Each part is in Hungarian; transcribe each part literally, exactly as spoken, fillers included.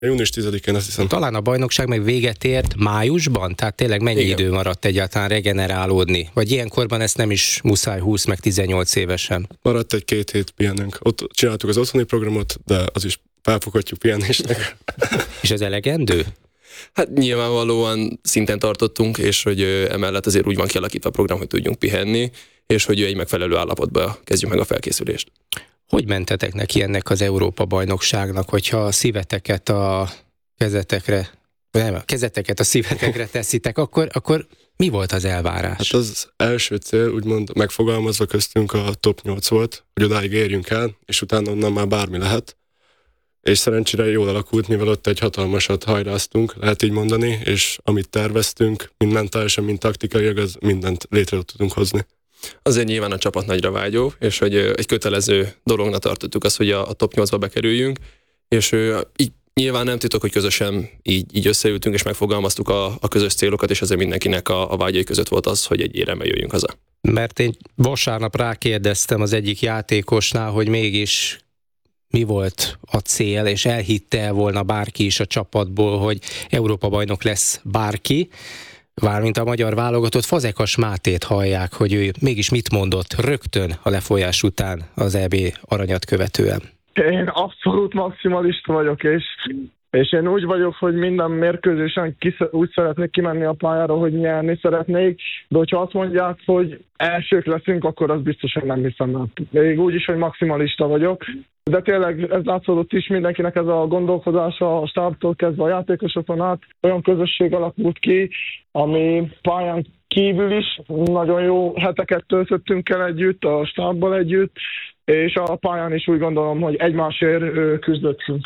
június tizedikén, azt hiszem. Talán a bajnokság meg véget ért májusban? Tehát tényleg mennyi Igen. idő maradt egyáltalán regenerálódni? Vagy ilyenkorban ezt nem is muszáj húsz meg tizennyolc évesen? Maradt egy-két hét pihenünk. Ott csináltuk az otthoni programot, de az is felfoghatjuk pihenésnek. És ez elegendő? Hát nyilvánvalóan szinten tartottunk, és hogy emellett azért úgy van kialakítva a program, hogy tudjunk pihenni, és hogy egy megfelelő állapotba kezdjük meg a felkészülést. Hogy mentetek neki ennek az Európa-bajnokságnak, hogyha a szíveteket a kezetekre, nem, a kezeteket a szívetekre teszitek, akkor, akkor mi volt az elvárás? Hát az első cél, úgymond megfogalmazva köztünk a top nyolc volt, hogy odáig érjünk el, és utána onnan már bármi lehet. És szerencsére jól alakult, mivel ott egy hatalmasat hajráztunk, lehet így mondani, és amit terveztünk, mind mentálisan, mind taktikailag, az mindent létre tudunk hozni. Azért nyilván a csapat nagyra vágyó, és hogy egy kötelező dolognak tartottuk azt, hogy a top nyolcba bekerüljünk, és így nyilván nem titok, hogy közösen így, így összeültünk, és megfogalmaztuk a, a közös célokat, és azért mindenkinek a, a vágyai között volt az, hogy egy éremmel jöjjünk haza. Mert én vasárnap rákérdeztem az egyik játékosnál, hogy mégis mi volt a cél, és elhitte volna bárki is a csapatból, hogy Európa-bajnok lesz bárki, Vármint a magyar válogatott Fazekas Mátét hallják, hogy ő mégis mit mondott rögtön a lefolyás után az é bé aranyat követően. Én abszolút maximalista vagyok, és, és én úgy vagyok, hogy minden mérkőzésen kisz, úgy szeretnék kimenni a pályára, hogy nyerni szeretnék, de hogyha azt mondják, hogy elsők leszünk, akkor az biztosan nem hiszem el. Még úgy is, hogy maximalista vagyok. De tényleg ez látszódott is, mindenkinek ez a gondolkodása a stábtól kezdve a játékosokon át. Olyan közösség alakult ki, ami pályán kívül is nagyon jó heteket töltöttünk el együtt, a stábbal együtt, és a pályán is úgy gondolom, hogy egymásért küzdöttünk.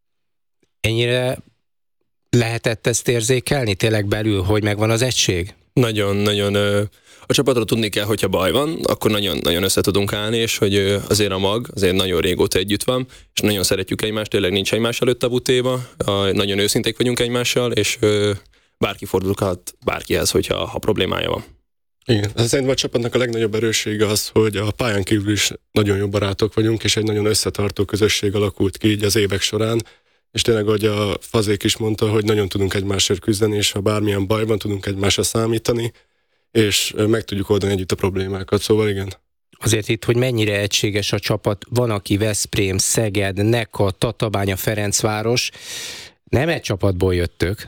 Ennyire lehetett ezt érzékelni tényleg belül, hogy megvan az egység? Nagyon-nagyon... A csapatra tudni kell, hogyha baj van, akkor nagyon-nagyon össze tudunk állni, és hogy azért a mag, azért nagyon régóta együtt van, és nagyon szeretjük egymást, tényleg nincs egymás előtt tabu téma, nagyon őszinték vagyunk egymással, és bárki fordulhat bárkihez, hogyha ha problémája van. Igen, ez szerintem a csapatnak a legnagyobb erőssége az, hogy a pályán kívül is nagyon jó barátok vagyunk, és egy nagyon összetartó közösség alakult ki így az évek során, és tényleg, ahogy a Fazék is mondta, hogy nagyon tudunk egymásért küzdeni, és ha bármilyen baj van, tudunk egymásra számítani, és meg tudjuk oldani együtt a problémákat, szóval igen. Azért itt, hogy mennyire egységes a csapat, van, aki Veszprém, Szeged, Neka, Tatabánya, Ferencváros, nem egy csapatból jöttök?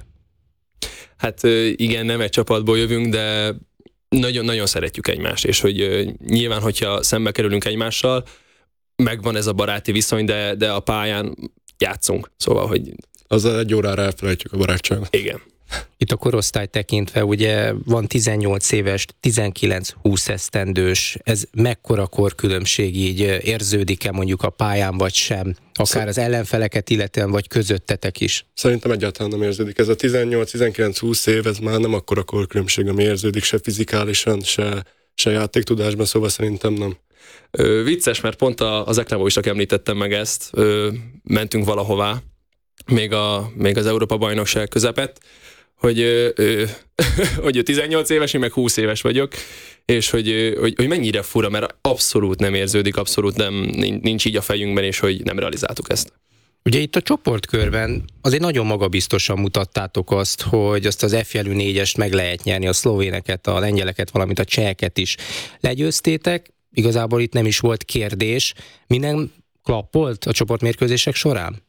Hát igen, nem egy csapatból jövünk, de nagyon-nagyon szeretjük egymást, és hogy nyilván, hogyha szembe kerülünk egymással, megvan ez a baráti viszony, de, de a pályán játszunk, szóval, hogy... Azzal egy órára elfelejtjük a barátságot. Igen. Itt a korosztály tekintve ugye van tizennyolc éves, tizenkilenc-húsz esztendős, ez mekkora korkülönbség így érződik-e mondjuk a pályán vagy sem? Akár az ellenfeleket illetően, vagy közöttetek is? Szerintem egyáltalán nem érződik. Ez a tizennyolc-tizenkilenc-húsz év, ez már nem akkora korkülönbség, ami érződik se fizikálisan, se, se játéktudásban, szóval szerintem nem. Ö, vicces, mert pont az Eklemó is csak említettem meg ezt, ö, mentünk valahová, még, a, még az Európa-bajnokság közepett, hogy, ö, hogy ő tizennyolc éves, én meg húsz éves vagyok, és hogy, hogy, hogy mennyire fura, mert abszolút nem érződik, abszolút nem, nincs így a fejünkben, és hogy nem realizáltuk ezt. Ugye itt a csoportkörben azért nagyon magabiztosan mutattátok azt, hogy azt az F jelű négyest meg lehet nyerni, a szlovéneket, a lengyeleket, valamint a cseheket is legyőztétek. Igazából itt nem is volt kérdés. Minden klappolt a csoportmérkőzések során?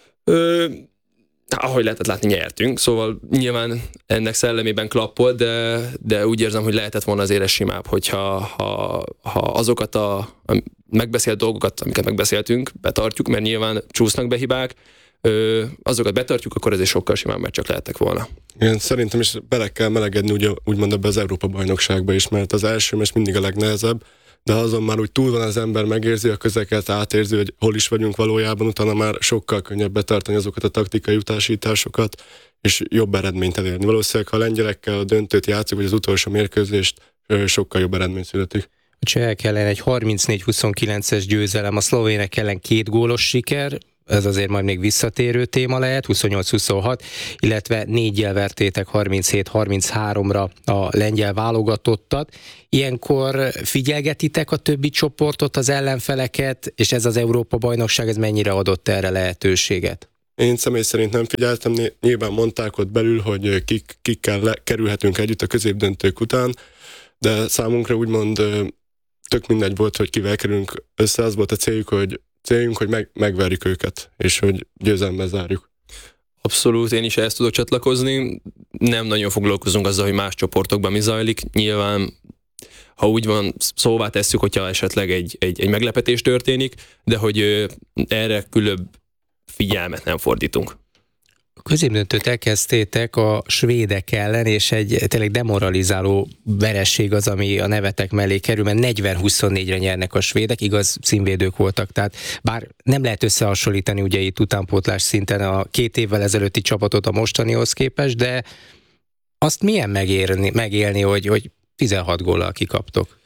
Ö, ahogy lehetett látni, nyertünk, szóval nyilván ennek szellemében klappolt, de, de úgy érzem, hogy lehetett volna azért simább, hogyha ha, ha azokat a, a megbeszélt dolgokat, amiket megbeszéltünk, betartjuk, mert nyilván csúsznak be hibák, ö, azokat betartjuk, akkor ez is sokkal simább, mert csak lehettek volna. Igen, szerintem is bele kell melegedni úgy, úgymond ebbe az Európa-bajnokságba is, mert az első meccs mindig a legnehezebb, de azon már úgy túl van az ember, megérzi a közeket, átérzi, hogy hol is vagyunk valójában, utána már sokkal könnyebb betartani azokat a taktikai utasításokat, és jobb eredményt elérni. Valószínűleg, ha a lengyelekkel a döntőt játszunk, vagy az utolsó mérkőzést, sokkal jobb eredmény születik. A csehek ellen egy harmincnégy huszonkilences győzelem, a szlovének ellen két gólos siker, ez azért majd még visszatérő téma lehet, huszonnyolc huszonhat, illetve négyel vertétek harminchét harminchárom-ra a lengyel válogatottat. Ilyenkor figyelgetitek a többi csoportot, az ellenfeleket, és ez az Európa-bajnokság, ez mennyire adott erre lehetőséget? Én személy szerint nem figyeltem, nyilván mondták ott belül, hogy kik, kikkel le, kerülhetünk együtt a középdöntők után, de számunkra úgymond tök mindegy volt, hogy kivel kerülünk össze, az volt a céljuk, hogy céljunk, hogy meg, megverjük őket, és hogy győzelemmel zárjuk. Abszolút, én is ezt tudok csatlakozni. Nem nagyon foglalkozunk azzal, hogy más csoportokban mi zajlik. Nyilván, ha úgy van, szóvá tesszük, hogyha esetleg egy, egy, egy meglepetés történik, de hogy erre különb figyelmet nem fordítunk. A középdöntőt elkezdtétek a svédek ellen, és egy tényleg demoralizáló veresség az, ami a nevetek mellé kerül, mert negyven huszonnégyre nyernek a svédek, igaz, színvédők voltak, tehát bár nem lehet összehasonlítani ugye itt utánpótlás szinten a két évvel ezelőtti csapatot a mostanihoz képest, de azt milyen megérni, megélni, hogy, hogy tizenhat góllal kikaptok?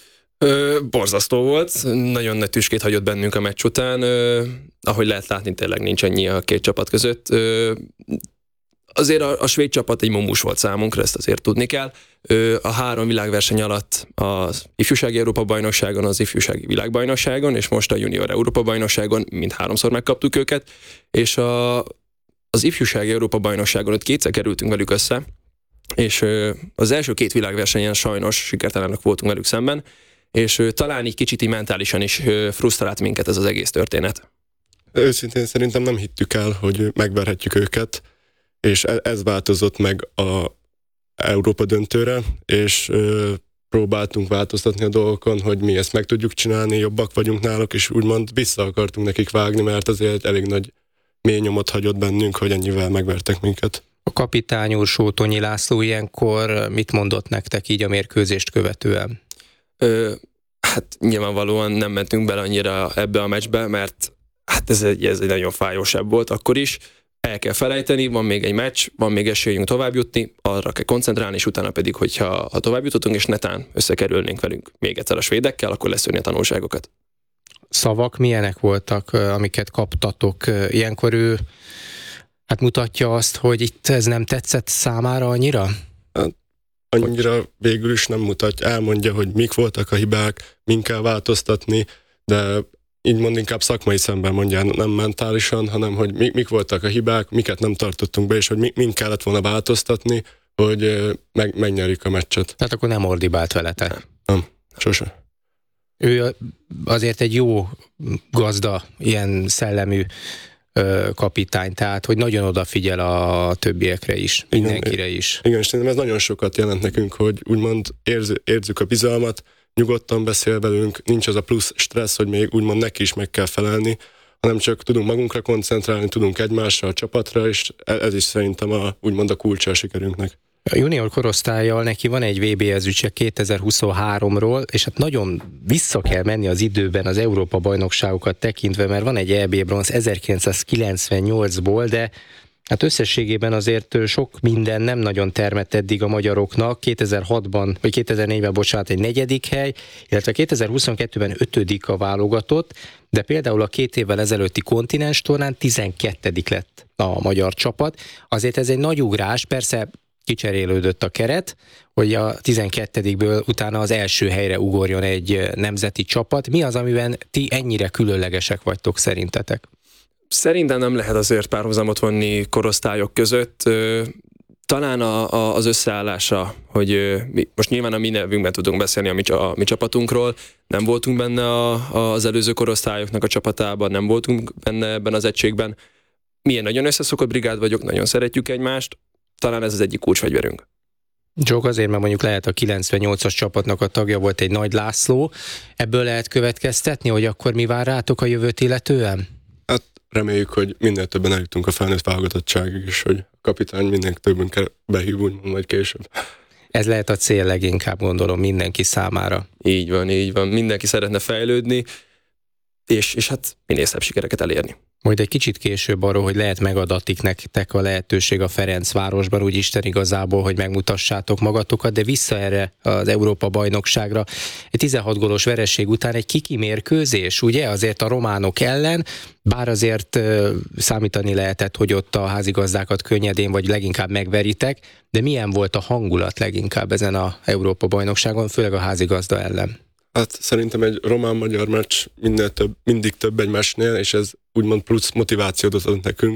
Ö, borzasztó volt, nagyon nagy tüskét hagyott bennünk a meccs után, ö, ahogy lehet látni, tényleg nincs ennyi a két csapat között. Ö, azért a, a svéd csapat egy mumus volt számunkra, ezt azért tudni kell. Ö, a három világverseny alatt az ifjúsági Európa-bajnokságon, az ifjúsági világbajnokságon, és most a junior Európa-bajnokságon mind háromszor megkaptuk őket, és a, az ifjúsági Európa-bajnokságon ott kétszer kerültünk velük össze, és ö, az első két világversenyen sajnos sikertelenek voltunk velük szemben, és ö, talán így kicsit így mentálisan is ö, frusztrált minket ez az egész történet. Őszintén szerintem nem hittük el, hogy megverhetjük őket, és ez változott meg a Európa döntőre, és ö, próbáltunk változtatni a dolgokon, hogy mi ezt meg tudjuk csinálni, jobbak vagyunk náluk, és úgymond vissza akartunk nekik vágni, mert azért elég nagy mély nyomot hagyott bennünk, hogy ennyivel megvertek minket. A kapitány úr, Sótonyi László ilyenkor mit mondott nektek így a mérkőzést követően? Ö, hát nyilvánvalóan nem mentünk bele annyira ebbe a meccsbe, mert hát ez egy, ez egy nagyon fájósabb volt akkor is. El kell felejteni, van még egy meccs, van még esélyünk tovább jutni, arra kell koncentrálni, és utána pedig, hogyha ha tovább jutottunk, és netán összekerülnénk velünk még egyszer a svédekkel, akkor leszűrni a tanulságokat. Szavak milyenek voltak, amiket kaptatok? Ilyenkor ő hát mutatja azt, hogy itt ez nem tetszett számára annyira? Hát, annyira végül is nem mutatja, elmondja, hogy mik voltak a hibák, min kell változtatni, de így mond inkább szakmai szemben mondja, nem mentálisan, hanem hogy mik, mik voltak a hibák, miket nem tartottunk be, és hogy min kellett volna változtatni, hogy meg, megnyerjük a meccset. Tehát akkor nem ordibált veletek? Nem, sose. Ő azért egy jó gazda, ilyen szellemű ö, kapitány, tehát hogy nagyon odafigyel a többiekre is, mindenkire is. Igen, és szerintem ez nagyon sokat jelent nekünk, hogy úgymond érz, érzük a bizalmat, nyugodtan beszél velünk, nincs az a plusz stressz, hogy még úgymond neki is meg kell felelni, hanem csak tudunk magunkra koncentrálni, tudunk egymásra, a csapatra, és ez is szerintem a, úgymond a kulcsa a sikerünknek. A junior korosztállyal neki van egy vé bé ezüstje kétezer-huszonháromról, és hát nagyon vissza kell menni az időben az Európa-bajnokságokat tekintve, mert van egy é bé bronz ezerkilencszázkilencvennyolcból, de hát összességében azért sok minden nem nagyon termett eddig a magyaroknak. kétezer-hatban, vagy kétezer-négyben, bocsánat, egy negyedik hely, illetve kétezer-huszonkettőben ötödik a válogatott, de például a két évvel ezelőtti kontinens tornán tizenkettedik lett a magyar csapat. Azért ez egy nagy ugrás, persze kicserélődött a keret, hogy a tizenkettedikből utána az első helyre ugorjon egy nemzeti csapat. Mi az, amiben ti ennyire különlegesek vagytok szerintetek? Szerintem nem lehet azért párhuzamot vonni korosztályok között. Talán a, a, az összeállása, hogy mi, most nyilván a mi nevünkben tudunk beszélni a mi, a mi csapatunkról, nem voltunk benne a, a, az előző korosztályoknak a csapatában, nem voltunk benne ebben az egységben. Milyen nagyon összeszokott brigád vagyok, nagyon szeretjük egymást, talán ez az egyik kulcsfegyverünk. Csak azért, mert mondjuk lehet a kilencvennyolcas csapatnak a tagja volt egy Nagy László, ebből lehet következtetni, hogy akkor mi vár rátok a jövőt illetően? Hát reméljük, hogy minél többen eljutunk a felnőtt válogatottságig, és hogy a kapitány minél többünkkel behív, úgymond majd később. Ez lehet a cél leginkább, gondolom, mindenki számára. Így van, így van. Mindenki szeretne fejlődni, és, és hát minél szebb sikereket elérni. Majd egy kicsit később arról, hogy lehet megadatik nektek a lehetőség a Ferencvárosban, úgy Isten igazából, hogy megmutassátok magatokat, de vissza erre az Európa-bajnokságra. Egy tizenhat gólos vereség után egy kiki mérkőzés, ugye, azért a románok ellen, bár azért uh, számítani lehetett, hogy ott a házigazdákat könnyedén, vagy leginkább megveritek, de milyen volt a hangulat leginkább ezen a Európa-bajnokságon, főleg a házigazda ellen? Hát szerintem egy román-magyar meccs minél több, mindig több egy meccsnél, és ez úgymond plusz motivációt adott nekünk,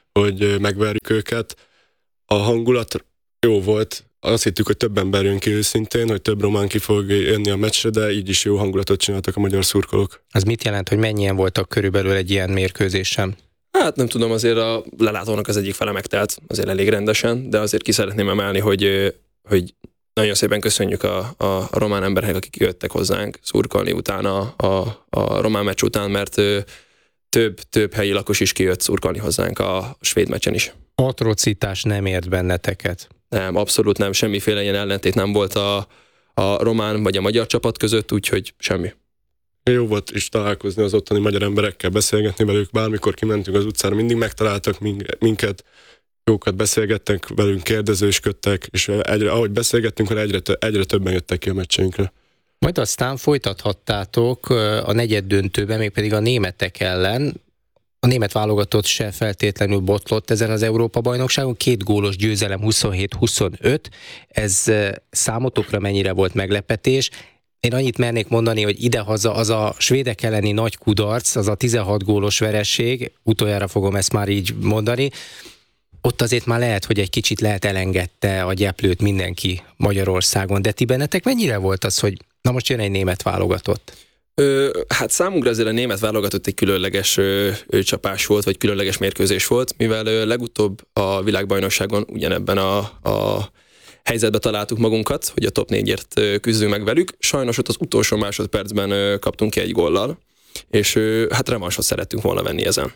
hogy megverjük őket. A hangulat jó volt, azt hittük, hogy több ember jön ki őszintén, hogy több román ki fog jönni a meccsre, de így is jó hangulatot csináltak a magyar szurkolók. Az mit jelent, hogy mennyien voltak körülbelül egy ilyen mérkőzésen? Hát nem tudom, azért a lelátónak az egyik fele megtelt, azért elég rendesen, de azért ki szeretném emelni, hogy, hogy nagyon szépen köszönjük a, a román emberek, akik jöttek hozzánk szurkolni utána a, a román meccs után, mert több, több helyi lakos is kijött szurkolni hozzánk a svéd meccsen is. Atrocitás nem ért benneteket? Nem, abszolút nem, semmiféle ilyen ellentét nem volt a, a román vagy a magyar csapat között, úgyhogy semmi. Jó volt is találkozni az ottani magyar emberekkel, beszélgetni velük, bármikor kimentünk az utcára, mindig megtaláltak minket, jókat beszélgettek velünk, kérdezősködtek, és egyre, ahogy beszélgettünk, egyre, egyre többen jöttek ki a meccseinkre. Majd aztán folytathattátok a negyed döntőben, mégpedig a németek ellen. A német válogatott se feltétlenül botlott ezen az Európa-bajnokságon, két gólos győzelem huszonhét huszonöt, ez számotokra mennyire volt meglepetés? Én annyit mernék mondani, hogy idehaza az a svédek elleni nagy kudarc, az a tizenhat gólos vereség, utoljára fogom ezt már így mondani, ott azért már lehet, hogy egy kicsit lehet elengedte a gyeplőt mindenki Magyarországon, de ti bennetek mennyire volt az, hogy na most jön egy német válogatott? Ö, hát számunkra azért a német válogatott egy különleges ö, ö, csapás volt, vagy különleges mérkőzés volt, mivel ö, legutóbb a világbajnokságon ugyanebben a, a helyzetbe találtuk magunkat, hogy a top négyért ö, küzdünk meg velük. Sajnos ott az utolsó másodpercben ö, kaptunk ki egy góllal, és ö, hát revansot szerettünk volna venni ezen.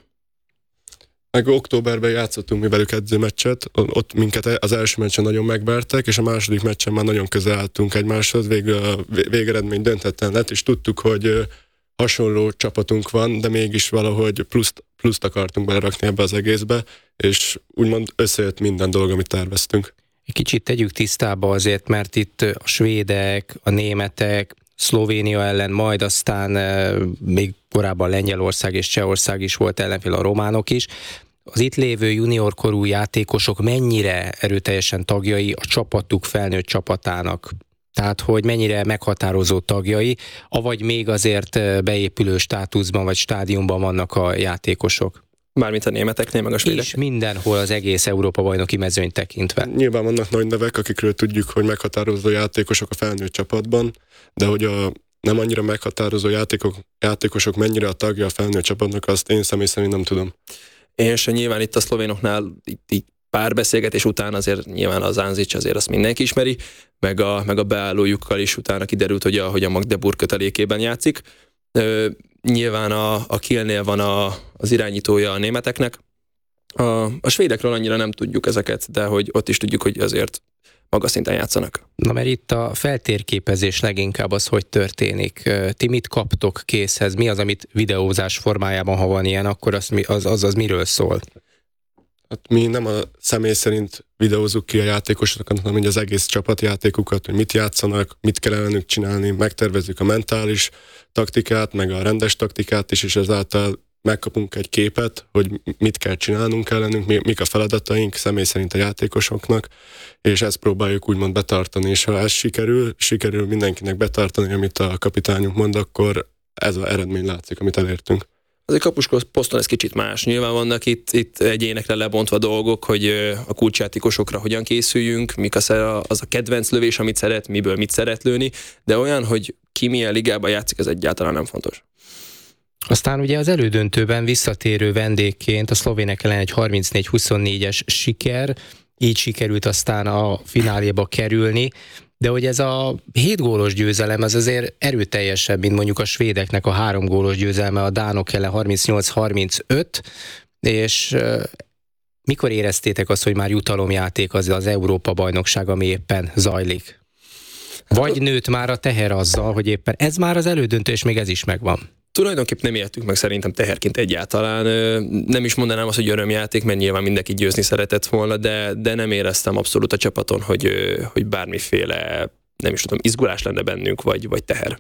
Meg októberben játszottunk mi velük edzőmeccset, ott minket az első meccsen nagyon megvertek, és a második meccsen már nagyon közel álltunk egymáshoz, végül a végeredmény döntetlen lett, és tudtuk, hogy hasonló csapatunk van, de mégis valahogy pluszt, pluszt akartunk belerakni ebbe az egészbe, és úgymond összejött minden dolog, amit terveztünk. Egy kicsit tegyük tisztába azért, mert itt a svédek, a németek, Szlovénia ellen, majd aztán e, még korábban Lengyelország és Csehország is volt ellenfél, a románok is. Az itt lévő juniorkorú játékosok mennyire erőteljesen tagjai a csapatuk felnőtt csapatának? Tehát, hogy mennyire meghatározó tagjai, avagy még azért beépülő státuszban vagy stádiumban vannak a játékosok? Mármint a németeknél, meg a svédek. És mindenhol az egész Európa-bajnoki mezőnyt tekintve. Nyilván vannak nagy nevek, akikről tudjuk, hogy meghatározó játékosok a felnőtt csapatban, de hogy a nem annyira meghatározó játékok, játékosok mennyire a tagja a felnőtt csapatnak, azt én személy szerint nem tudom. És nyilván itt a szlovénoknál itt, itt pár beszélgetés után azért nyilván az Anzic azért azt mindenki ismeri, meg a, meg a beállójukkal is utána kiderült, hogy a, hogy a Magdeburg kötelékében játszik. Ö, nyilván a, a Kielnél van a, az irányítója a németeknek. A, a svédekről annyira nem tudjuk ezeket, de hogy ott is tudjuk, hogy azért magas szinten játszanak. Na mert itt a feltérképezés leginkább az, hogy történik. Ti mit kaptok készhez? Mi az, amit videózás formájában, ha van ilyen, akkor az az, az, az miről szól? Hát mi nem a személy szerint videózzuk ki a játékosokat, hanem hogy az egész csapatjátékukat, hogy mit játszanak, mit kell ellenük csinálni, megtervezzük a mentális taktikát, meg a rendes taktikát is, és ezáltal megkapunk egy képet, hogy mit kell csinálnunk ellenünk, mik a feladataink személy szerint a játékosoknak, és ezt próbáljuk úgymond betartani, és ha ez sikerül, sikerül mindenkinek betartani, amit a kapitányunk mond, akkor ez az eredmény látszik, amit elértünk. Azért kapuskos poszton ez kicsit más. Nyilván vannak itt, itt egyénekre lebontva dolgok, hogy a kulcsjátékosokra hogyan készüljünk, mik az a, az a kedvenc lövés, amit szeret, miből mit szeret lőni, de olyan, hogy ki milyen ligában játszik, ez egyáltalán nem fontos. Aztán ugye az elődöntőben visszatérő vendégként a szlovének ellen egy harmincnégy huszonnégyes siker, így sikerült aztán a fináléba kerülni, de hogy ez a hét gólos győzelem az azért erőteljesebb, mint mondjuk a svédeknek a három gólos győzelme a dánok ellen harmincnyolc harmincöt, és mikor éreztétek azt, hogy már jutalomjáték az az Európa-bajnokság, ami éppen zajlik? Vagy nőtt már a teher azzal, hogy éppen ez már az elődöntő, és még ez is megvan? Tulajdonképpen nem éltük meg szerintem teherként egyáltalán. Nem is mondanám azt, hogy örömjáték, mert nyilván mindenki győzni szeretett volna, de, de nem éreztem abszolút a csapaton, hogy, hogy bármiféle, nem is tudom, izgulás lenne bennünk, vagy, vagy teher.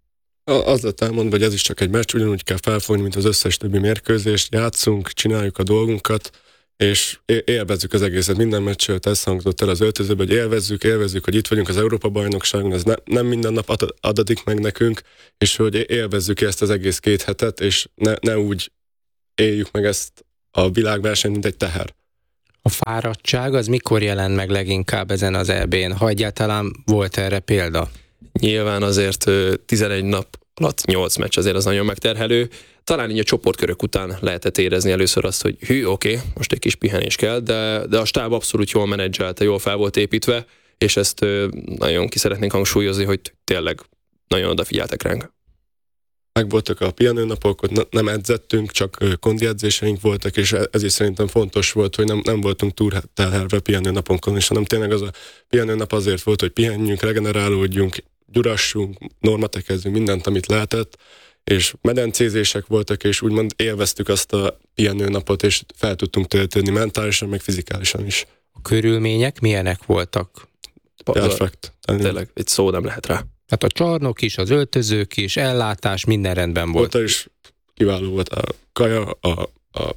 Az lett elmondva, hogy ez is csak egy meccs, ugyanúgy kell felfogni, mint az összes többi mérkőzést, játszunk, csináljuk a dolgunkat, és élvezzük az egészet. Minden meccsről ezt hangzott el az öltözőben, hogy élvezzük, élvezzük, hogy itt vagyunk az Európa-bajnokságon, ez ne, nem minden nap adatik meg nekünk, és hogy élvezzük ezt az egész két hetet, és ne, ne úgy éljük meg ezt a világverseny, mint egy teher. A fáradtság az mikor jelent meg leginkább ezen az é bén? Ha egyáltalán volt erre példa? Nyilván azért tizenegy nap alatt nyolc meccs azért az nagyon megterhelő. Talán így a csoportkörök után lehetett érezni először azt, hogy hű, oké, okay, most egy kis pihenés kell, de, de a stáb abszolút jól menedzselte, jól fel volt építve, és ezt nagyon ki szeretnénk hangsúlyozni, hogy tényleg nagyon odafigyeltek ránk. Megvoltak a pihenőnapok, ott nem edzettünk, csak kondi edzéseink voltak, és ez is szerintem fontos volt, hogy nem, nem voltunk túlterhelve pihenőnaponkon is, hanem tényleg az a pihenőnap azért volt, hogy pihenjünk, regenerálódjunk, gyurassunk, normatekezzünk, mindent, amit lehetett, és medencézések voltak, és úgymond élveztük azt a pihenőnapot, és fel tudtunk töltődni mentálisan, meg fizikálisan is. A körülmények milyenek voltak? Perfekt. Tényleg, egy szó nem lehet rá. Hát a csarnok is, az öltözők is, ellátás, minden rendben volt. Volt is kiváló volt a kaja, a, a,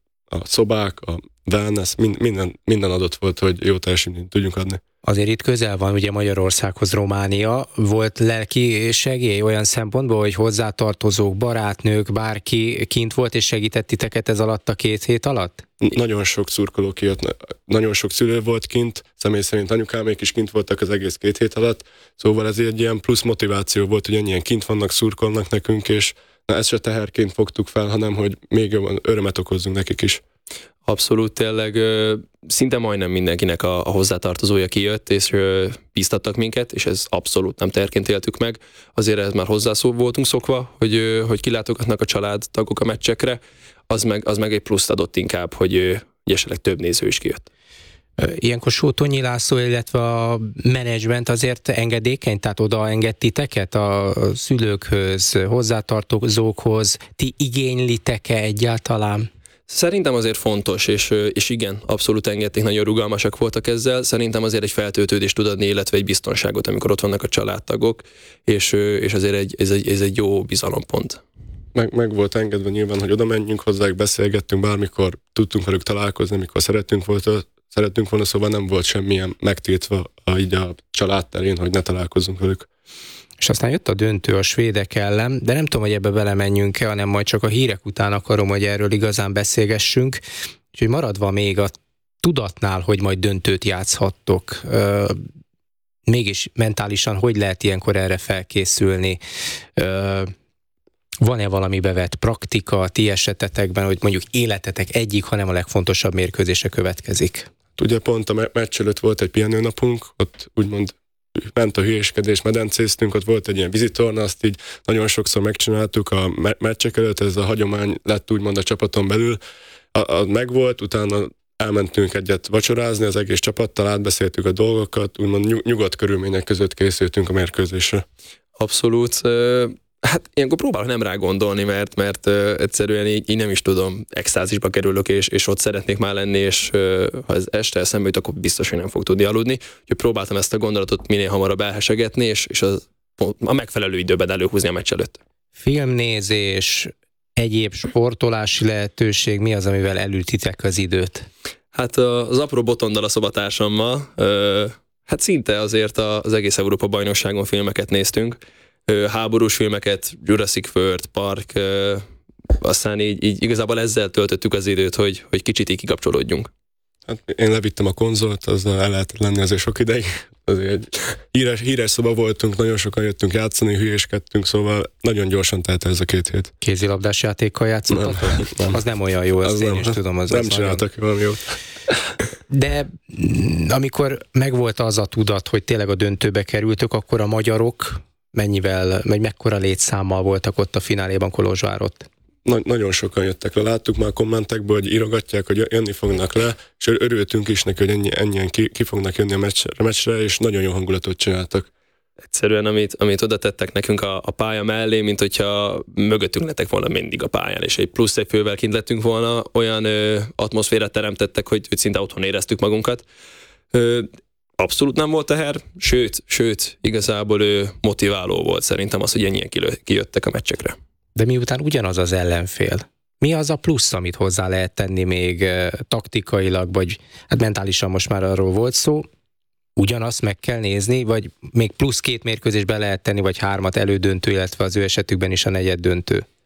a szobák, a wellness, minden, minden adott volt, hogy jó teljesítményt tudjunk adni. Azért itt közel van ugye Magyarországhoz Románia. Volt lelki segély olyan szempontból, hogy hozzátartozók, barátnők, bárki kint volt és segített titeket ez alatt a két hét alatt? Nagyon sok szurkoló kijött, nagyon sok szülő volt kint, személy szerint anyukámék is kint voltak az egész két hét alatt, szóval ez egy ilyen plusz motiváció volt, hogy ennyien kint vannak, szurkolnak nekünk, és na, ezt se teherként fogtuk fel, hanem hogy még jobban örömet okozzunk nekik is. Abszolút, tényleg szinte majdnem mindenkinek a, a hozzátartozója kijött, és bíztattak minket, és ez abszolút nem teherként éltük meg. Azért ez már hozzászó voltunk szokva, hogy, hogy kilátogatnak a családtagok a meccsekre, az meg, az meg egy pluszt adott inkább, hogy, hogy esetleg több néző is kijött. Ilyenkor Sótonyi László, illetve a menedzsment azért engedékeny, tehát oda enged titeket a szülőkhöz, hozzátartozókhoz, ti igénylitek-e egyáltalán? Szerintem azért fontos, és, és igen, abszolút engedték, nagyon rugalmasak voltak ezzel. Szerintem azért egy feltöltődést tud adni, illetve egy biztonságot, amikor ott vannak a családtagok, és, és azért egy, ez, egy, ez egy jó bizalompont. Meg, meg volt engedve nyilván, hogy oda menjünk hozzájuk, beszélgettünk, bármikor tudtunk velük találkozni, amikor szerettünk, volt, szerettünk volna, szóval nem volt semmilyen megtiltva a, így a családterén, hogy ne találkozzunk velük. És aztán jött a döntő a svédek ellen, de nem tudom, hogy ebbe belemenjünk-e, hanem majd csak a hírek után akarom, hogy erről igazán beszélgessünk. Úgyhogy maradva még a tudatnál, hogy majd döntőt játszhattok, euh, mégis mentálisan hogy lehet ilyenkor erre felkészülni? Euh, van-e valami bevett praktika a ti esetetekben, hogy mondjuk életetek egyik, hanem a legfontosabb mérkőzése következik? Ugye pont a meccs előtt volt egy pihenőnapunk, ott úgymond ment a hülyéskedés, medencéztünk, ott volt egy ilyen vizitorna, azt így nagyon sokszor megcsináltuk a me- meccsek előtt, ez a hagyomány lett úgymond a csapaton belül. A, a megvolt, utána elmentünk egyet vacsorázni az egész csapattal, átbeszéltük a dolgokat, úgymond nyug- nyugodt körülmények között készültünk a mérkőzésre. Abszolút. Hát ilyenkor próbálok nem rá gondolni, mert, mert egyszerűen így, így nem is tudom, extázisba kerülök, és, és ott szeretnék már lenni, és ha ez este eszembe jut, akkor biztos, hogy nem fog tudni aludni. Úgyhogy próbáltam ezt a gondolatot minél hamarabb elhesegetni, és, és az, a megfelelő időben előhúzni a meccs előtt. Filmnézés, egyéb sportolási lehetőség, mi az, amivel elültitek az időt? Hát az apró botondal a szobatársammal, hát szinte azért az egész Európa-bajnokságon filmeket néztünk, háborús filmeket, Jurassic World Park, aztán így, így igazából ezzel töltöttük az időt, hogy, hogy kicsit így kikapcsolódjunk. Hát én levittem a konzolt, azzal el lehetett lenni azért sok ideig. Azért egy híres, híres szoba voltunk, nagyon sokan jöttünk játszani, hülyéskedtünk, szóval nagyon gyorsan telt ez a két hét. Kézilabdás játékkal játszottatok? Nem, nem. Az nem olyan jó, azt az én nem, is tudom. Az nem az csináltak nagyon... valami jót. De amikor megvolt az a tudat, hogy tényleg a döntőbe kerültök, akkor a magyarok mennyivel, vagy mekkora létszámmal voltak ott a fináléban Kolozsvárott? Nagy, nagyon sokan jöttek le, láttuk már a kommentekből, hogy írogatják, hogy jönni fognak le, és örültünk is neki, hogy ennyi, ennyien ki, ki fognak jönni a meccsre, meccsre, és nagyon jó hangulatot csináltak. Egyszerűen, amit, amit oda tettek nekünk a, a pálya mellé, mint hogyha mögöttünk lettek volna mindig a pályán, és egy plusz egy fővel kint lettünk volna, olyan ö, atmoszférát teremtettek, hogy, hogy szinte otthon éreztük magunkat. Ö, Abszolút nem volt teher, sőt, sőt, igazából ő motiváló volt szerintem az, hogy ennyien kijöttek a meccsekre. De miután ugyanaz az ellenfél, mi az a plusz, amit hozzá lehet tenni még taktikailag, vagy hát mentálisan most már arról volt szó, ugyanazt meg kell nézni, vagy még plusz két mérkőzésbe lehet tenni, vagy hármat elődöntő, illetve az ő esetükben is a negyed döntő?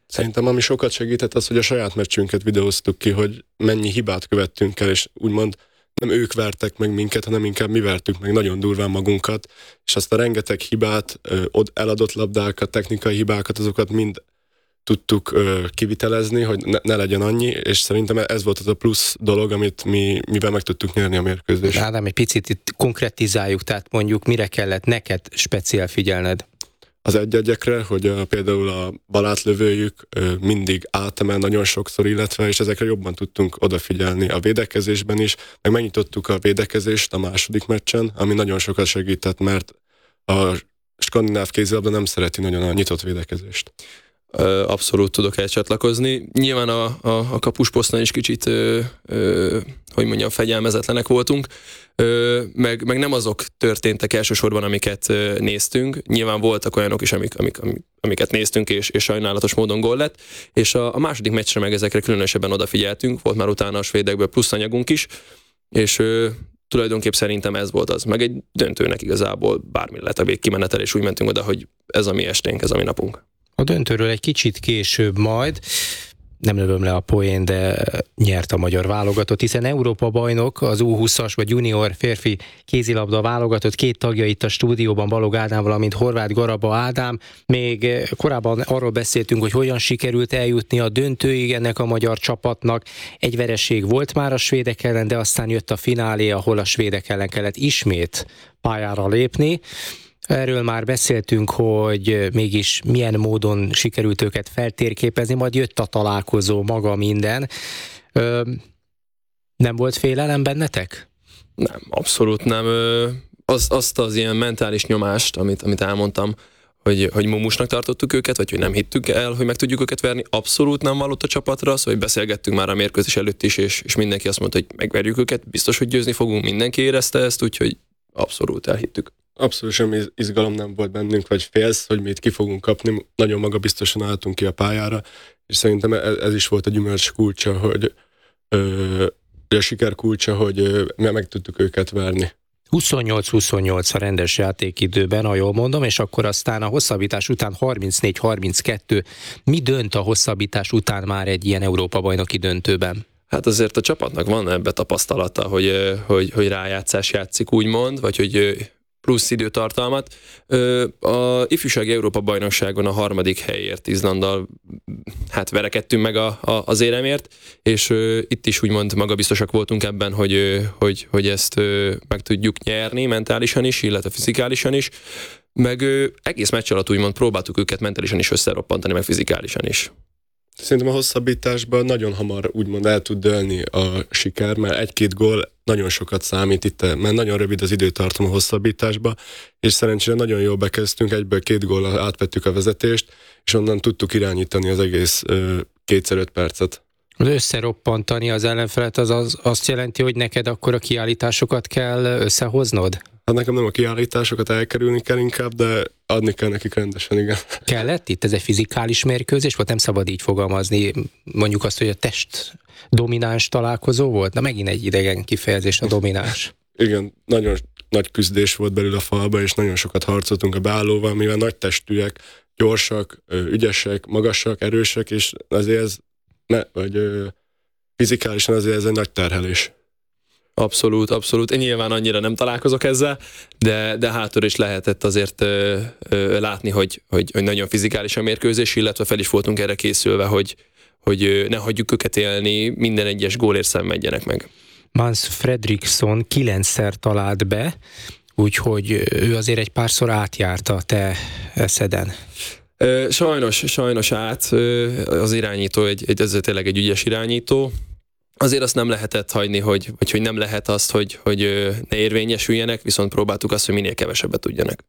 Szerintem ami sokat segített az, hogy a saját meccsünket videóztuk ki, hogy mennyi hibát követtünk el, és úgymond nem ők vertek meg minket, hanem inkább mi vertük meg nagyon durván magunkat, és azt a rengeteg hibát, eladott labdákat, technikai hibákat, azokat mind tudtuk ö, kivitelezni, hogy ne, ne legyen annyi, és szerintem ez volt az a plusz dolog, amit mi, mivel meg tudtuk nyerni a mérkőzést. Ádám, egy picit itt konkretizáljuk, tehát mondjuk mire kellett neked speciál figyelned? Az egy-egyekre, hogy a, például a balátlövőjük ö, mindig átemel nagyon sokszor, illetve, és ezekre jobban tudtunk odafigyelni a védekezésben is, meg megnyitottuk a védekezést a második meccsen, ami nagyon sokat segített, mert a skandináv kézilabda nem szereti nagyon a nyitott védekezést. Abszolút tudok el csatlakozni. Nyilván a, a, a kapusposzton is kicsit, ö, ö, hogy mondjam, fegyelmezetlenek voltunk, ö, meg, meg nem azok történtek elsősorban, amiket ö, néztünk. Nyilván voltak olyanok is, amik, amik, amiket néztünk, és, és sajnálatos módon gól lett, és a, a második meccsre meg ezekre különösebben odafigyeltünk, volt már utána a svédekből plusz anyagunk is, és ö, tulajdonképp szerintem ez volt az. Meg egy döntőnek igazából bármi lett a végkimenetel, és úgy mentünk oda, hogy ez a mi esténk, ez a mi napunk. A döntőről egy kicsit később majd, nem lövöm le a poén, de nyert a magyar válogatott, hiszen Európa bajnok, az U húszas vagy junior férfi kézilabda válogatott két tagja itt a stúdióban, Balog Ádám, valamint Horváth Garaba Ádám. Még korábban arról beszéltünk, hogy hogyan sikerült eljutni a döntőig ennek a magyar csapatnak. Egy vereség volt már a svédek ellen, de aztán jött a finálé, ahol a svédek ellen kellett ismét pályára lépni. Erről már beszéltünk, hogy mégis milyen módon sikerült őket feltérképezni, majd jött a találkozó, maga minden. Ö, nem volt félelem bennetek? Nem, abszolút nem. Az, azt az ilyen mentális nyomást, amit, amit elmondtam, hogy, hogy mumusnak tartottuk őket, vagy hogy nem hittük el, hogy meg tudjuk őket verni, abszolút nem vallott a csapatra, szóval beszélgettünk már a mérkőzés előtt is, és, és mindenki azt mondta, hogy megverjük őket, biztos, hogy győzni fogunk, mindenki érezte ezt, úgyhogy abszolút elhittük. Abszolút semmi izgalom nem volt bennünk, vagy félsz, hogy mi itt ki fogunk kapni. Nagyon magabiztosan álltunk ki a pályára, és szerintem ez, ez is volt a gyümölcs kulcsa, hogy ö, a siker kulcsa, hogy ö, meg tudtuk őket verni. huszonnyolc huszonnyolc a rendes játékidőben, ha jól mondom, és akkor aztán a hosszabbítás után harmincnégy harminckettő. Mi dönt a hosszabbítás után már egy ilyen Európa-bajnoki döntőben? Hát azért a csapatnak van ebbe tapasztalata, hogy, hogy, hogy rájátszás játszik, úgymond, vagy hogy plusz időtartalmat. A ifjúsági Európa-bajnokságon a harmadik helyért Izlanddal hát verekedtünk meg a, a, az éremért, és itt is úgymond magabiztosak voltunk ebben, hogy, hogy, hogy ezt meg tudjuk nyerni mentálisan is, illetve fizikálisan is, meg egész meccs alatt úgymond próbáltuk őket mentálisan is összeroppantani, meg fizikálisan is. Szerintem a hosszabbításban nagyon hamar úgymond el tud dőlni a siker, mert egy-két gól nagyon sokat számít itt, mert nagyon rövid az időtartam a hosszabbításba, és szerencsére nagyon jól bekezdtünk, egyből két góllal átvettük a vezetést, és onnan tudtuk irányítani az egész kétszer öt percet. Az összeroppantani az ellenfelet az, az azt jelenti, hogy neked akkor a kiállításokat kell összehoznod? Hát nekem nem a kiállításokat elkerülni kell inkább, de adni kell nekik rendesen, igen. Kellett? Itt ez egy fizikális mérkőzés volt? Nem szabad így fogalmazni. Mondjuk azt, hogy a test domináns találkozó volt? Na megint egy idegen kifejezés, a domináns. Igen, nagyon nagy küzdés volt belül a falba, és nagyon sokat harcoltunk a beállóval, mivel nagy testűek, gyorsak, ügyesek, magasak, erősek, és azért ez, ne, vagy ö, fizikálisan azért ez egy nagy terhelés. Abszolút, abszolút. Én nyilván annyira nem találkozok ezzel, de, de hátul is lehetett azért ö, ö, látni, hogy, hogy, hogy nagyon fizikális a mérkőzés, illetve fel is voltunk erre készülve, hogy, hogy ne hagyjuk őket élni, minden egyes gólért szenvedjenek meg. Mans Fredriksson kilencszer talált be, úgyhogy ő azért egy párszor átjárta a te eszeden. Sajnos, sajnos át. Az irányító, egy, egy, ez tényleg egy ügyes irányító. Azért azt nem lehetett hagyni, hogy, hogy, hogy nem lehet azt, hogy, hogy ne érvényesüljenek, viszont próbáltuk azt, hogy minél kevesebbet tudjanak.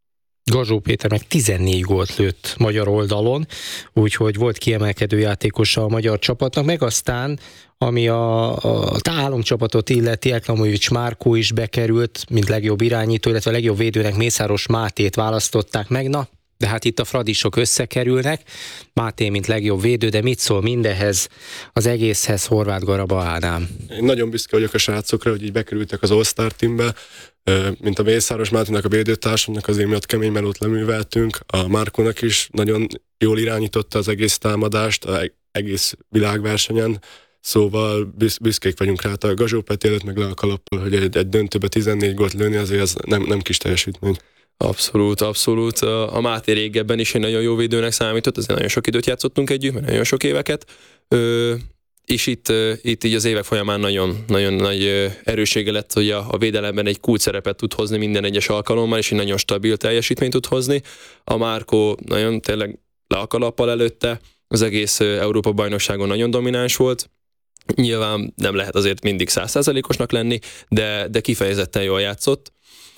Gazsó Péter meg tizennégy gólt lőtt magyar oldalon, úgyhogy volt kiemelkedő játékosa a magyar csapatnak, meg aztán, ami a, a álomcsapatot illeti, Eklamovics Márkó is bekerült, mint legjobb irányító, illetve a legjobb védőnek Mészáros Mátét választották meg. Na, De hát itt a fradisok összekerülnek, Máté, mint legjobb védő, de mit szól mindehez, az egészhez Horváth-Garaba Ádám? Én nagyon büszke vagyok a srácokra, hogy így bekerültek az All-Star teambe, mint a Mészáros Máténak, a védőtársamnak, az én miatt kemény melót leműveltünk, a Márkónak is nagyon jól irányította az egész támadást, az egész világversenyen, szóval büszkék vagyunk rá. A Gazsó Peti előtt meg le a kalappal, hogy egy, egy döntőbe tizennégy gólt lőni, azért ez nem, nem kis teljesítmény. Abszolút, abszolút. A Máté régebben is egy nagyon jó védőnek számított, azért nagyon sok időt játszottunk együtt, mert nagyon sok éveket. Ö, és itt, itt így az évek folyamán nagyon, nagyon nagy erőssége lett, hogy a, a védelemben egy kulcs szerepet tud hozni minden egyes alkalommal, és egy nagyon stabil teljesítményt tud hozni. A Márkó nagyon tényleg le a kalappal előtte, az egész Európa-bajnokságon nagyon domináns volt. Nyilván nem lehet azért mindig száz százalékosnak lenni, de, de kifejezetten jól játszott.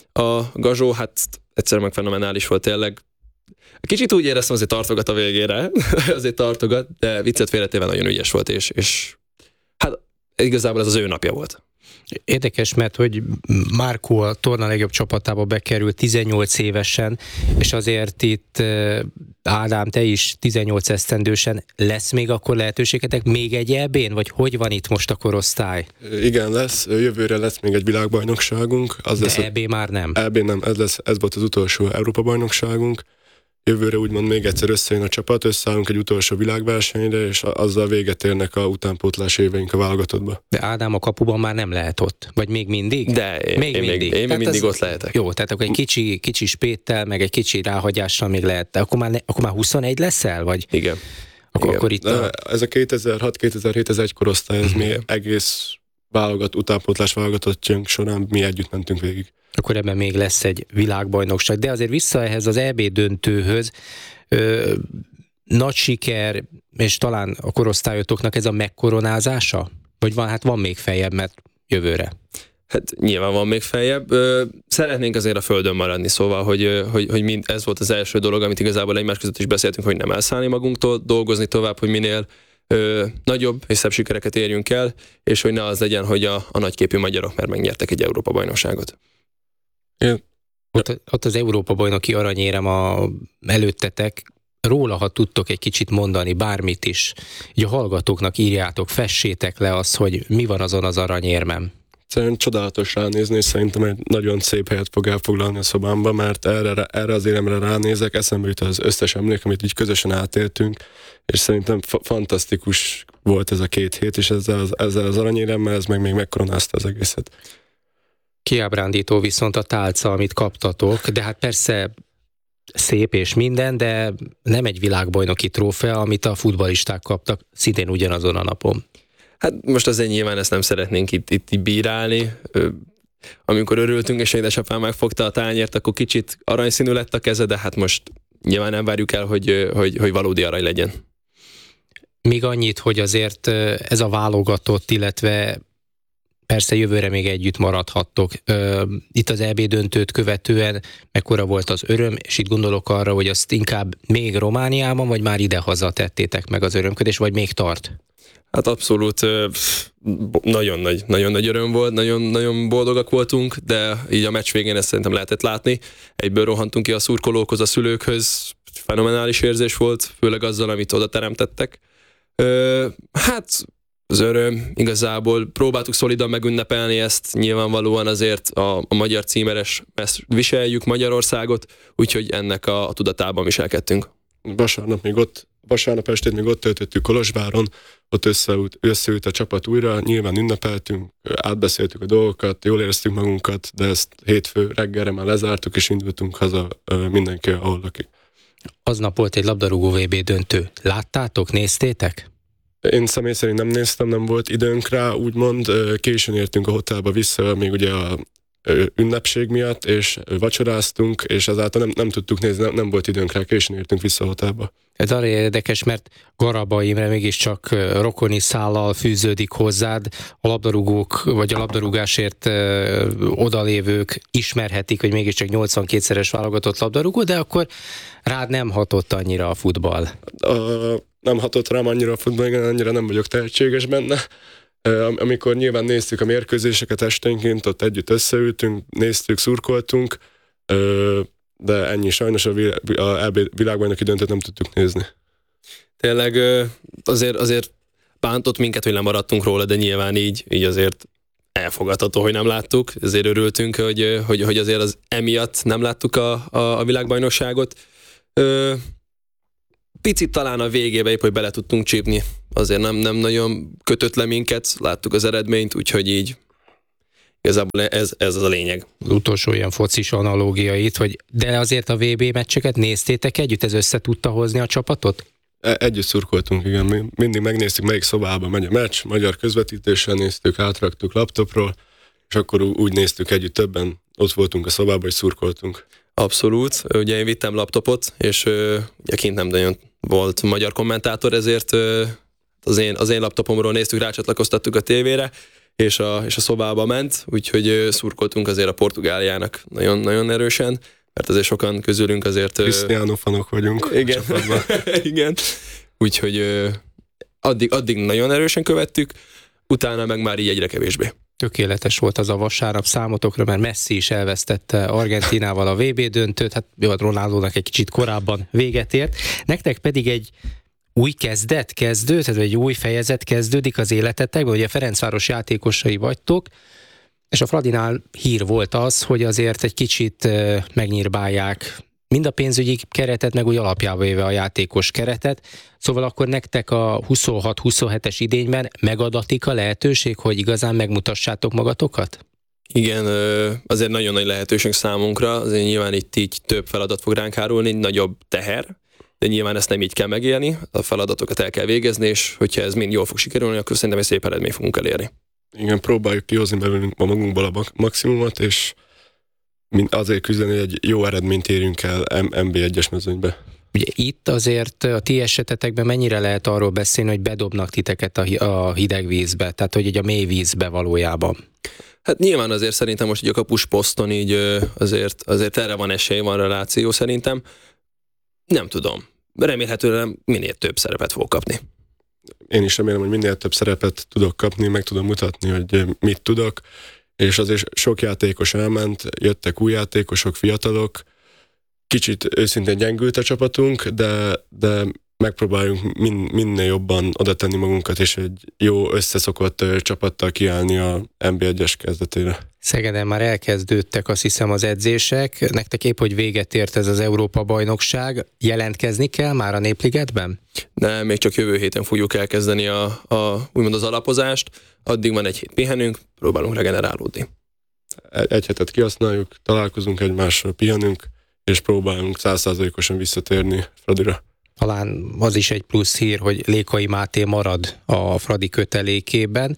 A Gazsó, hát egyszerűen meg fenomenális volt tényleg. Kicsit úgy éreztem, azért tartogat a végére, azért tartogat, de viccet félretéve nagyon ügyes volt, és, és hát igazából ez az ő napja volt. Érdekes, mert hogy Márkó a torna legjobb csapatába bekerült tizennyolc évesen, és azért itt Ádám, te is tizennyolc esztendősen, lesz még akkor lehetőségetek még egy é bén, vagy hogy van itt most a korosztály? Igen, lesz, jövőre lesz még egy világbajnokságunk. Az De lesz é bé már nem? é bé nem, ez, lesz, ez volt az utolsó Európa-bajnokságunk. Jövőre úgymond még egyszer összejön a csapat, összeállunk egy utolsó világversenyre, és azzal véget érnek a utánpótlás éveink a válogatottba. De Ádám a kapuban már nem lehet ott? Vagy még mindig? De én még én mindig, még, én még mindig ez, ott lehetek. Jó, tehát akkor egy kicsi, kicsi spéttel, meg egy kicsi ráhagyással még lehet. De akkor már, ne, akkor már huszonegy leszel? Vagy? Igen. Akkor, Igen. akkor itt a... Ez a kétezer-hat kétezer-hét ez egy korosztály, ez mi egész válogat, utánpótlás válogatottjunk során mi együtt mentünk végig. Akkor ebben még lesz egy világbajnokság. De azért vissza ehhez az é bé döntőhöz, ö, nagy siker, és talán a korosztályotoknak ez a megkoronázása? Vagy van, hát van még feljebb, mert jövőre? Hát nyilván van még feljebb. Ö, szeretnénk azért a földön maradni, szóval, hogy, hogy, hogy mind, ez volt az első dolog, amit igazából egymás között is beszéltünk, hogy nem elszállni magunktól, dolgozni tovább, hogy minél ö, nagyobb és szebb sikereket érjünk el, és hogy ne az legyen, hogy a, a nagyképű magyarok már megnyertek egy Európa-bajnokságot. Én Ott, ott az Európa-bajnoki aranyérem a, előttetek, róla, ha tudtok egy kicsit mondani, bármit is, így a hallgatóknak írjátok, fessétek le azt, hogy mi van azon az aranyérmem. Szerintem csodálatos ránézni, és szerintem egy nagyon szép helyet fog elfoglalni a szobámba, mert erre, erre az éremre ránézek, eszembe jut az összes emlék, amit így közösen átéltünk, és szerintem fa- fantasztikus volt ez a két hét, és ezzel az, ezzel az aranyéremmel ez meg még megkoronázta az egészet. Kiábrándító viszont a tálca, amit kaptatok, de hát persze szép és minden, de nem egy világbajnoki trófea, amit a futballisták kaptak szintén ugyanazon a napon. Hát most azért nyilván ezt nem szeretnénk itt, itt, itt bírálni. Amikor örültünk, és édesapám megfogta a tányért, akkor kicsit aranyszínű lett a keze, de hát most nyilván nem várjuk el, hogy, hogy, hogy valódi arany legyen. Még annyit, hogy azért ez a válogatott, illetve persze jövőre még együtt maradhattok. Itt az é bé döntőt követően mekkora volt az öröm, és itt gondolok arra, hogy azt inkább még Romániában, vagy már idehaza tettétek meg az örömködés, vagy még tart? Hát abszolút nagyon nagy, nagyon nagy öröm volt, nagyon, nagyon boldogak voltunk, de így a meccs végén ezt szerintem lehetett látni. Egyből rohantunk ki a szurkolókhoz, a szülőkhöz, fenomenális érzés volt, főleg azzal, amit oda teremtettek. Hát az öröm, igazából próbáltuk szolidan megünnepelni ezt, nyilvánvalóan azért a, a magyar címeres ezt viseljük, Magyarországot, úgyhogy ennek a, a tudatában viselkedtünk. Vasárnap még ott, vasárnap estét még ott töltöttük Kolozsváron, ott összeült, összeült a csapat újra, nyilván ünnepeltünk, átbeszéltük a dolgokat, jól éreztük magunkat, de ezt hétfő reggelre már lezártuk, és indultunk haza mindenki, ahol lakik. Aznap volt egy labdarúgó vé bé döntő. Láttátok, néztétek? Én személy szerint nem néztem, nem volt időnk rá, úgymond későn értünk a hotelba vissza, még ugye a ünnepség miatt, és vacsoráztunk, és ezáltal nem, nem tudtuk nézni, nem, nem volt időnk rá, későn értünk vissza a hotelba. Ez arra érdekes, mert Garaba Imre mégiscsak rokoni szállal fűződik hozzád, a labdarúgók, vagy a labdarúgásért ö, odalévők ismerhetik, hogy mégiscsak nyolcvankétszeres válogatott labdarúgó, de akkor rád nem hatott annyira a futball. A, nem hatott rám annyira a futball, igen, annyira nem vagyok tehetséges benne. Amikor nyilván néztük a mérkőzéseket esténként, ott együtt összeültünk, néztük, szurkoltunk, de ennyi. Sajnos a, vil- a é bé világbajnoki döntőt nem tudtuk nézni. Tényleg azért, azért bántott minket, hogy lemaradtunk róla, de nyilván így, így azért elfogadható, hogy nem láttuk. Ezért örültünk, hogy, hogy, hogy azért az emiatt nem láttuk a, a, a világbajnokságot. Ö, picit talán a végébe épp, hogy bele tudtunk csípni. Azért nem, nem nagyon kötött le minket, láttuk az eredményt, úgyhogy így igazából ez, ez az a lényeg. Az utolsó ilyen focis analógiait, hogy de azért a vé bé meccseket néztétek együtt? Ez össze tudta hozni a csapatot? Együtt szurkoltunk, igen. Mindig megnéztük, melyik szobába megy a meccs, magyar közvetítéssel néztük, átraktuk laptopról, és akkor úgy néztük együtt, többen ott voltunk a szobában, és szurkoltunk. Abszolút. Ugye én vittem laptopot, és ugye kint nem nagyon volt magyar kommentátor, ezért az én, az én laptopomról néztük, rácsatlakoztattuk a tévére, és a, és a szobába ment, úgyhogy szurkoltunk azért a Portugáliának nagyon, nagyon erősen, mert azért sokan közülünk azért... Cristiano fanok vagyunk. Igen, igen. Úgyhogy addig, addig nagyon erősen követtük, utána meg már így egyre kevésbé. Tökéletes volt az a vasárnap számotokra, mert Messi is elvesztette Argentínával a vé bé döntőt, hát jó, Ronaldónak egy kicsit korábban véget ért. Nektek pedig egy új kezdet kezdő, tehát egy új fejezet kezdődik az életetekben, ugye Ferencváros játékosai vagytok, és a Fradinál hír volt az, hogy azért egy kicsit megnyírbálják mind a pénzügyi keretet, meg úgy alapjába véve a játékos keretet. Szóval akkor nektek a huszonhat huszonhetes idényben megadatik a lehetőség, hogy igazán megmutassátok magatokat? Igen, azért nagyon nagy lehetőség számunkra, azért nyilván itt így több feladat fog ránk hárulni, nagyobb teher, de nyilván ezt nem így kell megélni, a feladatokat el kell végezni, és hogyha ez mind jól fog sikerülni, akkor szerintem egy szép eredményt fogunk elérni. Igen, próbáljuk kihozni belőlünk a magunkból a maximumot, és azért küzdeni, hogy egy jó eredményt érjünk el em bé egyes mezőnybe. Ugye itt azért a ti esetetekben mennyire lehet arról beszélni, hogy bedobnak titeket a hideg vízbe, tehát hogy így a mély vízbe valójában? Hát nyilván azért szerintem most így a kapus poszton így azért, azért erre van esély, van reláció szerintem. Nem tudom. Remélhetően minél több szerepet fog kapni. Én is remélem, hogy minél több szerepet tudok kapni, meg tudom mutatni, hogy mit tudok, és azért sok játékos elment, jöttek új játékosok, fiatalok, kicsit őszintén gyengült a csapatunk, de, de megpróbáljunk min, minél jobban oda tenni magunkat, és egy jó összeszokott csapattal kiállni a em bé egyes kezdetére. Szegeden már elkezdődtek, azt hiszem, az edzések. Nektek épp, hogy véget ért ez az Európa-bajnokság. Jelentkezni kell már a Népligetben? De még csak jövő héten fogjuk elkezdeni a, a, úgymond az alapozást. Addig van egy hét pihenünk, próbálunk regenerálódni. Egy hetet kihasználjuk, találkozunk egymással, pihenünk, és próbálunk száz százalékosan visszatérni Fradira. Talán az is egy plusz hír, hogy Lékai Máté marad a Fradi kötelékében.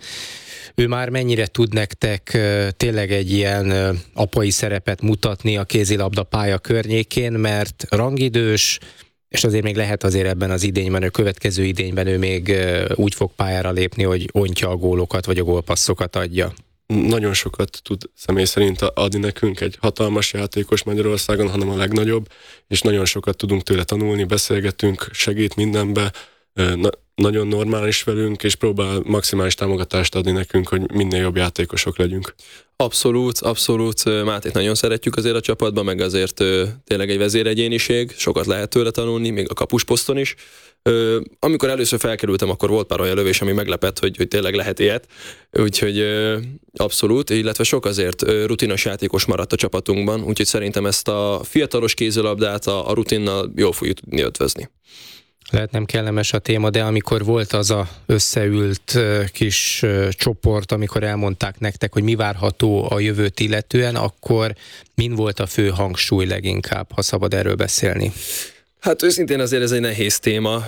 Ő már mennyire tud nektek tényleg egy ilyen apai szerepet mutatni a kézilabda pálya környékén, mert rangidős, és azért még lehet azért ebben az idényben, a következő idényben ő még úgy fog pályára lépni, hogy ontja a gólokat, vagy a gólpasszokat adja. Nagyon sokat tud személy szerint adni nekünk, egy hatalmas játékos Magyarországon, hanem a legnagyobb, és nagyon sokat tudunk tőle tanulni, beszélgetünk, segít mindenbe, na, nagyon normális velünk, és próbál maximális támogatást adni nekünk, hogy minél jobb játékosok legyünk. Abszolút, abszolút. Mátét nagyon szeretjük azért a csapatban, meg azért ö, tényleg egy vezéregyéniség, sokat lehet tőle tanulni, még a kapusposzton is. Ö, amikor először felkerültem, akkor volt pár olyan lövés, ami meglepett, hogy, hogy tényleg lehet ilyet. Úgyhogy ö, abszolút, illetve sok azért ö, rutinos játékos maradt a csapatunkban, úgyhogy szerintem ezt a fiatalos kézilabdát a, a rutinnal jól fogjuk tudni ötvözni. Lehet nem kellemes a téma, de amikor volt az a összeült kis csoport, amikor elmondták nektek, hogy mi várható a jövőt illetően, akkor min volt a fő hangsúly leginkább, ha szabad erről beszélni? Hát őszintén azért ez egy nehéz téma.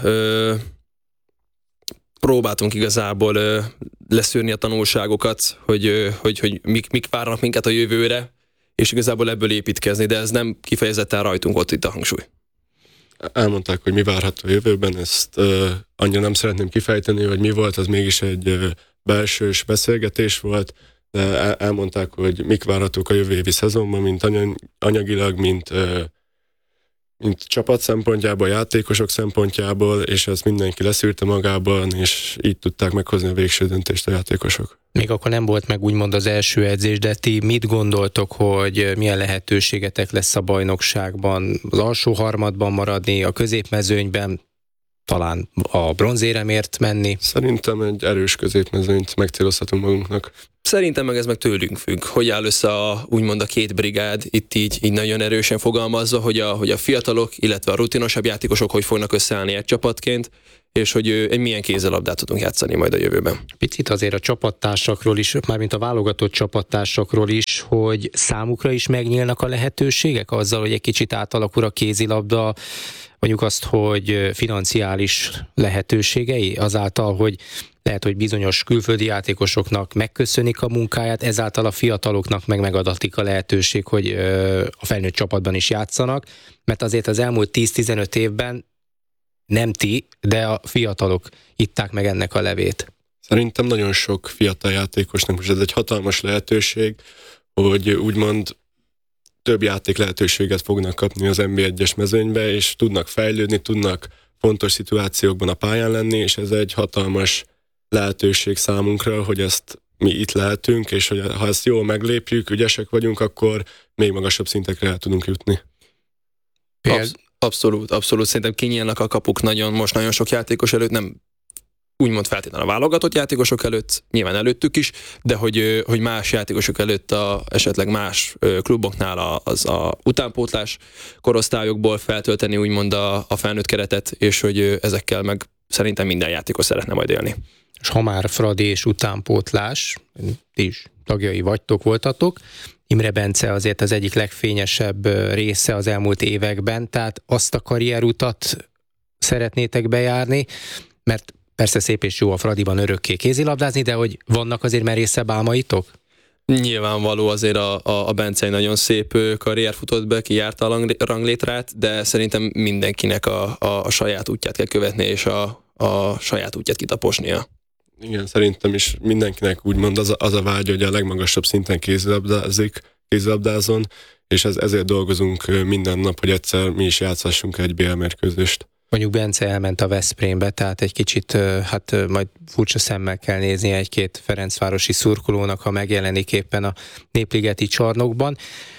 Próbáltunk igazából leszűrni a tanulságokat, hogy, hogy, hogy mik, mik várnak minket a jövőre, és igazából ebből építkezni, de ez nem kifejezetten rajtunk ott itt a hangsúly. Elmondták, hogy mi várható a jövőben, ezt uh, annyira nem szeretném kifejteni, hogy mi volt, az mégis egy uh, belsős beszélgetés volt, de el- elmondták, hogy mik várhatók a jövő évi szezonban, mint any- anyagilag, mint uh, mint csapat szempontjából, játékosok szempontjából, és ezt mindenki leszűrte magában, és így tudták meghozni a végső döntést a játékosok. Még akkor nem volt meg úgymond az első edzés, de ti mit gondoltok, hogy milyen lehetőségetek lesz a bajnokságban, az alsó harmadban maradni, a középmezőnyben, talán a bronzéremért menni? Szerintem egy erős középmezőnyt megcélozhatunk magunknak. Szerintem meg ez meg tőlünk függ, hogy áll össze a, úgymond a két brigád, itt így, így nagyon erősen fogalmazva, hogy a, hogy a fiatalok, illetve a rutinosabb játékosok hogy fognak összeállni egy csapatként, és hogy egy milyen kézilabdát tudunk játszani majd a jövőben. Picit azért a csapattársakról is, mármint a válogatott csapattársakról is, hogy számukra is megnyílnak a lehetőségek azzal, hogy egy kicsit átalakul a kézilabda, mondjuk azt, hogy financiális lehetőségei azáltal, hogy lehet, hogy bizonyos külföldi játékosoknak megköszönik a munkáját, ezáltal a fiataloknak meg megadatik a lehetőség, hogy a felnőtt csapatban is játszanak, mert azért az elmúlt tíz-tizenöt évben nem ti, de a fiatalok itták meg ennek a levét. Szerintem nagyon sok fiatal játékosnak most ez egy hatalmas lehetőség, hogy úgymond több játék lehetőséget fognak kapni az en bé egyes mezőnybe, és tudnak fejlődni, tudnak fontos szituációkban a pályán lenni, és ez egy hatalmas lehetőség számunkra, hogy ezt mi itt lehetünk, és hogy ha ezt jól meglépjük, ügyesek vagyunk, akkor még magasabb szintekre el tudunk jutni. Absz- abszolút, abszolút. Szerintem kinyílnak a kapuk nagyon, most nagyon sok játékos előtt, nem úgymond feltétlenül a válogatott játékosok előtt, nyilván előttük is, de hogy, hogy más játékosok előtt a, esetleg más kluboknál az a utánpótlás korosztályokból feltölteni úgymond a, a felnőtt keretet, és hogy ezekkel meg szerintem minden játékos szeretne majd élni. És ha már Fradi és utánpótlás, ti is tagjai vagytok, voltatok, Imre Bence azért az egyik legfényesebb része az elmúlt években, tehát azt a karrierutat szeretnétek bejárni, mert persze szép és jó a Fradiban örökké kézilabdázni, de hogy vannak azért merészebb álmaitok? Nyilvánvaló, azért a, a, a Bence egy nagyon szép karrier futott be, kijárta a ranglétrát, de szerintem mindenkinek a, a, a saját útját kell követni, és a, a saját útját kitaposnia. Igen, szerintem is mindenkinek úgymond az a, az a vágy, hogy a legmagasabb szinten kézilabdázik, kézilabdázon, és ez, ezért dolgozunk minden nap, hogy egyszer mi is játszhassunk egy bé el mérkőzést. Mondjuk Bence elment a Veszprémbe, tehát egy kicsit, hát majd furcsa szemmel kell nézni egy-két ferencvárosi szurkolónak, ha megjelenik éppen a Népligeti csarnokban.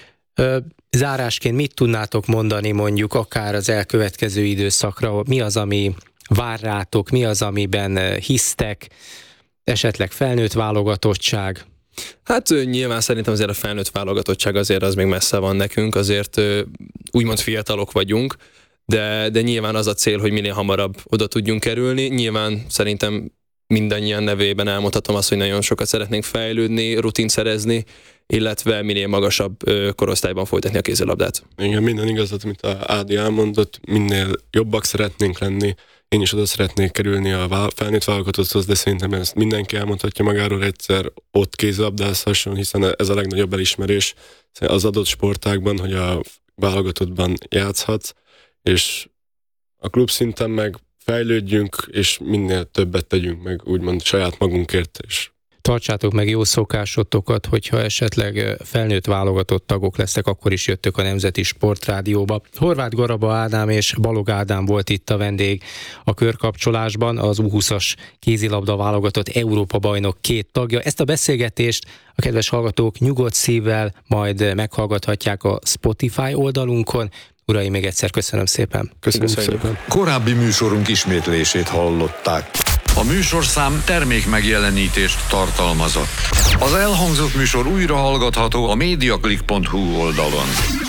Zárásként mit tudnátok mondani mondjuk akár az elkövetkező időszakra? Mi az, ami vár rátok, mi az, amiben hisztek, esetleg felnőtt válogatottság? Hát nyilván szerintem azért a felnőtt válogatottság azért az még messze van nekünk, azért úgymond fiatalok vagyunk, de, de nyilván az a cél, hogy minél hamarabb oda tudjunk kerülni. Nyilván szerintem mindannyian nevében elmondhatom azt, hogy nagyon sokat szeretnénk fejlődni, rutint szerezni, illetve minél magasabb korosztályban folytatni a kézilabdát. Igen, minden igazat, amit a Ádi elmondott, minél jobbak szeretnénk lenni. Én is oda szeretnék kerülni a felnőtt válogatotthoz, de szerintem ezt mindenki elmondhatja magáról egyszer, ott kézilabdázhasson, hiszen ez a legnagyobb elismerés az adott sportágban, hogy a válogatottban játszhatsz, és a klub szinten meg fejlődjünk, és minél többet tegyünk meg, úgymond saját magunkért. És tartsátok meg jó szokásotokat, hogyha esetleg felnőtt válogatott tagok lesztek, akkor is jöttök a Nemzeti Sportrádióba. Horváth Garaba Ádám és Balog Ádám volt itt a vendég a körkapcsolásban, az U húszas kézilabda válogatott Európa-bajnok két tagja. Ezt a beszélgetést a kedves hallgatók nyugodt szívvel majd meghallgathatják a Spotify oldalunkon. Uraim, még egyszer köszönöm szépen. Köszönöm szépen. Korábbi műsorunk ismétlését hallották. A műsorszám termékmegjelenítést tartalmazott. Az elhangzott műsor újra hallgatható a mediaclick pont hu oldalon.